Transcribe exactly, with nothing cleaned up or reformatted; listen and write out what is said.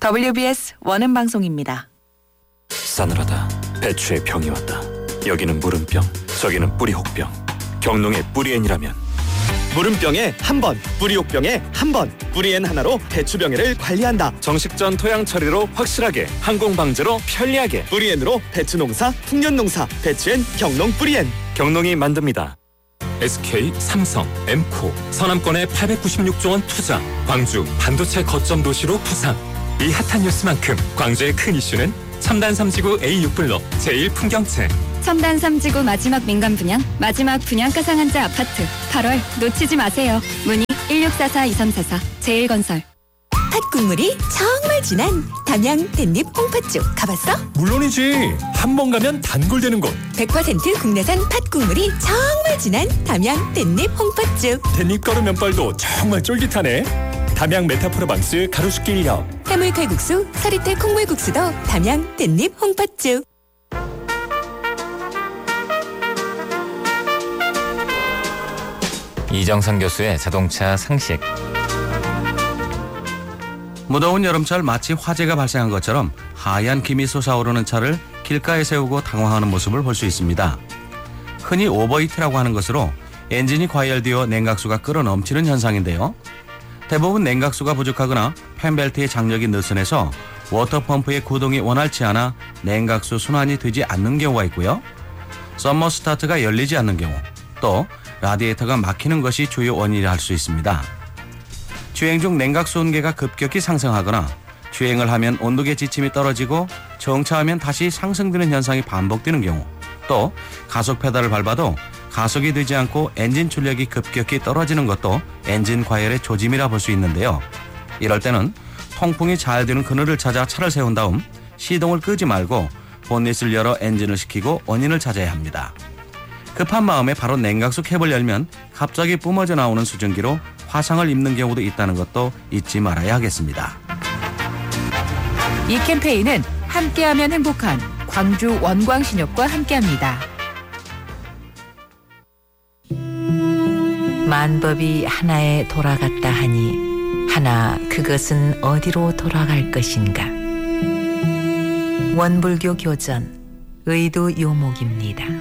더블유비에스 원음 방송입니다. 싸늘하다. 배추의 병이 왔다. 여기는 무름병, 저기는 뿌리혹병. 경농의 뿌리엔이라면 무름병에 한 번, 뿌리혹병에 한 번. 뿌리엔 하나로 배추병해를 관리한다. 정식전 토양 처리로 확실하게, 항공 방제로 편리하게. 뿌리엔으로 배추 농사, 풍년 농사. 배추엔 경농 뿌리엔. 경농이 만듭니다. 에스케이, 삼성, 엠코, 서남권에 팔백구십육조 원 투자. 광주 반도체 거점 도시로 부상. 이 핫한 뉴스만큼 광주의 큰 이슈는 첨단 삼지구 에이 육 블록 제일 풍경채. 첨단 삼지구 마지막 민간 분양, 마지막 분양가 상한제 아파트. 팔월 놓치지 마세요. 문의 일육사사 이삼사사 제일건설. 팥국물이 정말 진한 담양 댄잎 홍팥죽 가봤어? 물론이지. 한 번 가면 단골되는 곳. 백 퍼센트 국내산 팥국물이 정말 진한 담양 댄잎 홍팥죽. 댄잎가루 면발도 정말 쫄깃하네. 담양 메타프로방스 가로수길 일 역. 해물 칼국수, 서리태 콩물국수도 담양 댄잎 홍팥죽. 이정선 교수의 자동차 상식. 무더운 여름철 마치 화재가 발생한 것처럼 하얀 김이 솟아오르는 차를 길가에 세우고 당황하는 모습을 볼 수 있습니다. 흔히 오버히트라고 하는 것으로 엔진이 과열되어 냉각수가 끓어넘치는 현상인데요. 대부분 냉각수가 부족하거나 팬벨트의 장력이 느슨해서 워터펌프의 구동이 원활치 않아 냉각수 순환이 되지 않는 경우가 있고요. 썸머 스타트가 열리지 않는 경우, 또 라디에이터가 막히는 것이 주요 원인이 할 수 있습니다. 주행 중 냉각수 온계가 급격히 상승하거나 주행을 하면 온도계 지침이 떨어지고 정차하면 다시 상승되는 현상이 반복되는 경우, 또 가속 페달을 밟아도 가속이 되지 않고 엔진 출력이 급격히 떨어지는 것도 엔진 과열의 조짐이라 볼 수 있는데요. 이럴 때는 통풍이 잘 되는 그늘을 찾아 차를 세운 다음 시동을 끄지 말고 본닛을 열어 엔진을 식히고 원인을 찾아야 합니다. 급한 마음에 바로 냉각수 캡을 열면 갑자기 뿜어져 나오는 수증기로 화상을 입는 경우도 있다는 것도 잊지 말아야 하겠습니다. 이 캠페인은 함께하면 행복한 광주 원광신욕과 함께합니다. 만법이 하나에 돌아갔다 하니 하나 그것은 어디로 돌아갈 것인가. 원불교 교전 의도 요목입니다.